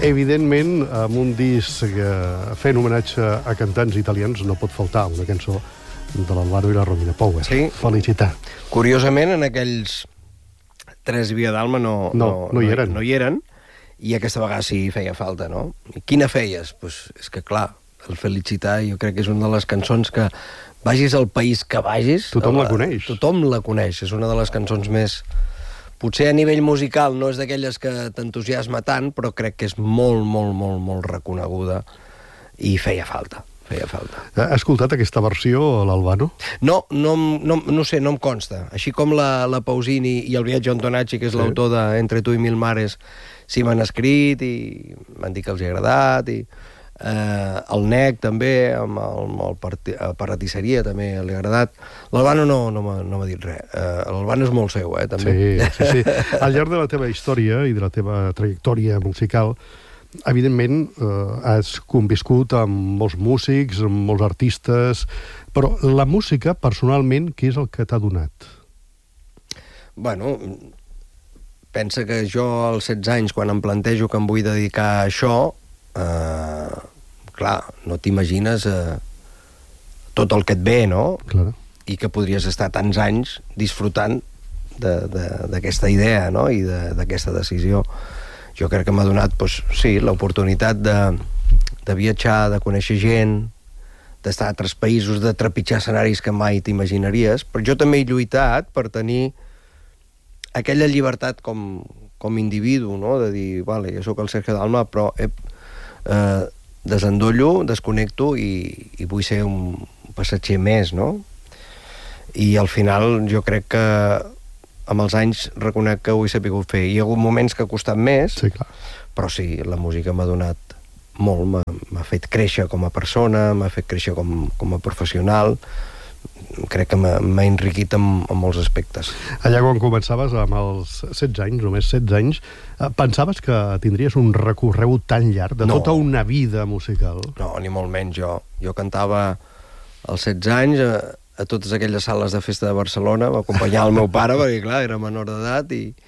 Evidentment, amb un disc fent homenatge a cantants italians no pot faltar una cançó de l'Alvaro i la Romina Power. Sí. Felicitar. Curiosament, en aquells 3 Via d'Alma no hi eren, i aquesta vegada sí feia falta, no? I quina feies? Pues és que, clar, el Felicitar jo crec que és una de les cançons que vagis al país que vagis... Tothom la coneix. Tothom la coneix. És una de les cançons més... Potser a nivell musical no és d'aquelles que t'entusiasma tant, però crec que és molt, molt, molt, molt reconeguda i feia falta. Ha escoltat aquesta versió, l'Albano? No sé, no em consta. Així com la Pausini i el Viatge Antonacci, que és l'autor de Entre tu i mil mares, sí m'han escrit i m'han dit que els hi ha agradat, i el Nec també, amb el Paratisseria també li ha agradat. L'Albano no m'ha dit res. L'Albano és molt seu, també. Sí. Al llarg de la teva història i de la teva trajectòria musical, evidentment has conviscut amb molts músics, amb molts artistes, però la música, personalment, què és el que t'ha donat? Bueno, pensa que jo als 16 anys, quan em plantejo que em vull dedicar a això, clar, no t'imagines tot el que et ve, no? Clar. I que podries estar tants anys disfrutant d'aquesta idea, no? I d'aquesta decisió. Jo crec que m'ha donat, doncs, sí, l'oportunitat de viatjar, de conèixer gent, d'estar a altres països, de trepitjar escenaris que mai t'imaginaries, però jo també he lluitat per tenir aquella llibertat com individu, no? De dir, vale, jo sóc el Sergio Dalma, però desendollo, desconnecto i vull ser un passatger més, no? I al final jo crec que amb els anys reconec que ho he sabut fer. Hi ha hagut moments que ha costat més, sí, clar. Però sí, la música m'ha donat molt, m'ha fet créixer com a persona, m'ha fet créixer com a professional, crec que m'ha enriquit en molts aspectes. Allà quan començaves, amb els 16 anys, només 16 anys, pensaves que tindries un recorregut tan llarg de tota una vida musical? No, ni molt menys. Jo cantava als 16 anys a totes aquelles sales de festa de Barcelona, m'acompanyava el meu pare, perquè clar, era menor d'edat,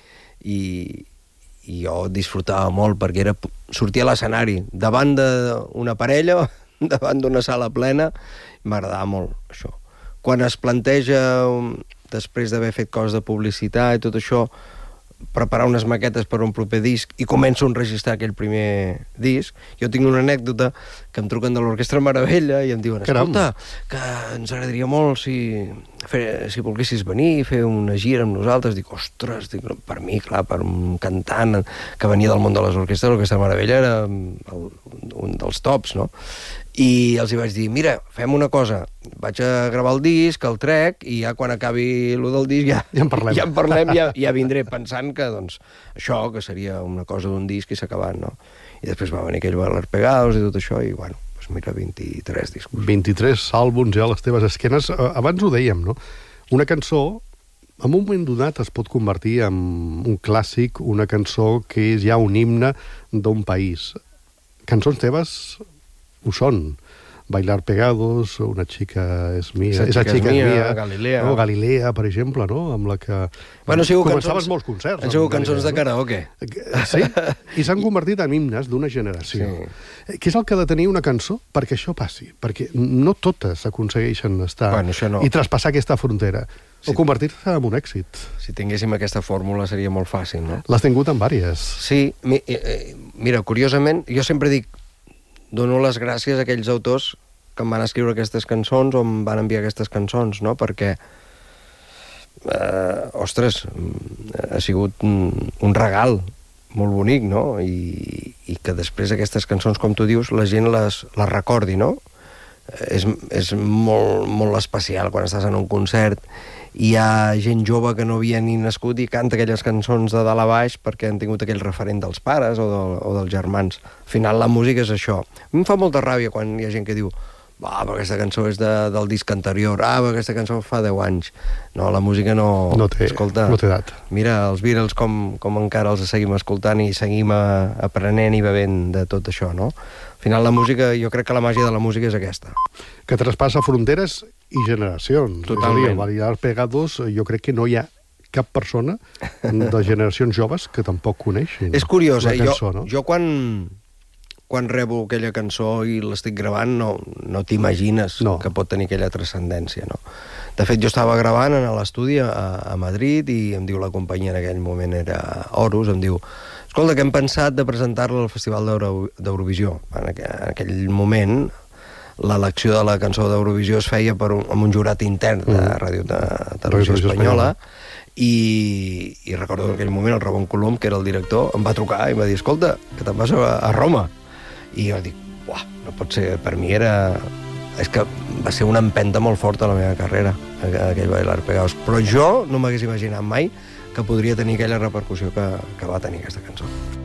i jo disfrutava molt, perquè sortia a l'escenari, davant d'una parella, davant d'una sala plena, i m'agradava molt, això. Quan es planteja, després d'haver fet coses de publicitat i tot això, preparar unes maquetes per un proper disc i començo a enregistrar aquell primer disc, jo tinc una anècdota que em truquen de l'Orquestra Meravella i em diuen, escolta, que ens agradaria molt si volguessis venir i fer una gira amb nosaltres. Dic, ostres, per mi, clar, per un cantant que venia del món de les orquestres, l'Orquestra Meravella era un dels tops, no? I els hi vaig dir, mira, fem una cosa, vaig a gravar el disc, el trec, i ja quan acabi el del disc ja en parlem, ja vindré pensant que, doncs, això, que seria una cosa d'un disc i s'ha acabat, no? I després va venir aquell Bailar Pegados i tot això, i bueno, doncs mira, 23 discos. 23 àlbums ja a les teves esquenes. Abans ho dèiem, no? Una cançó, en un moment donat, es pot convertir en un clàssic, una cançó que és ja un himne d'un país. Cançons teves ho són. Bailar Pegados, Una chica es mía, Esa chica es mía, Galilea. No? Galilea, per exemple, no? Amb la que començaves molts concerts. Han sigut cançons de karaoke. Sí, i s'han convertit en himnes d'una generació. Sí. Què és el que ha de tenir una cançó perquè això passi? Perquè no totes aconsegueixen estar i traspassar aquesta frontera. O convertir-se en un èxit. Si tinguéssim aquesta fórmula seria molt fàcil, no? L'has tingut en vàries. Sí, mira, curiosament, jo sempre dic, dono les gràcies a aquells autors que em van escriure aquestes cançons o em van enviar aquestes cançons, no? Perquè, ostres, ha sigut un regal molt bonic, no? I que després aquestes cançons, com tu dius, la gent les recordi, no? És molt, molt especial quan estàs en un concert i hi ha gent jove que no havia ni nascut i canta aquelles cançons de dalt a baix perquè han tingut aquell referent dels pares o dels germans. Al final la música és això. A mi em fa molta ràbia quan hi ha gent que diu però aquesta cançó és del disc anterior, però aquesta cançó fa 10 anys. No, la música no té edat. Mira, els Beatles com encara els seguim escoltant i seguim aprenent i bevent de tot això, no? Al final la música, jo crec que la màgia de la música és aquesta. Que traspassa fronteres i generacions. Totalment. És a dir, Bailar Pegados, jo crec que no hi ha cap persona de generacions joves que tampoc coneixin. És curiós, la cançó, no? Jo quan quan rebo aquella cançó i l'estic gravant, no t'imagines que pot tenir aquella transcendència, no? De fet, jo estava gravant a l'estudi a Madrid i em diu la companyia, en aquell moment era Horus, em diu: escolta, que hem pensat de presentar-la al Festival d'Eurovisió. En aquell moment, l'elecció de la cançó d'Eurovisió es feia amb un jurat intern de Ràdio Televisió Espanyola, i recordo que en aquell moment el Ramon Colom, que era el director, em va trucar i em va dir: escolta, que te'n vas a Roma. I jo dic: uah, no pot ser, per mi era... És que va ser una empenta molt forta a la meva carrera, aquell Bailar Pegados. Però jo no m'hagués imaginat mai que podria tenir aquella repercussió que va tenir aquesta cançó.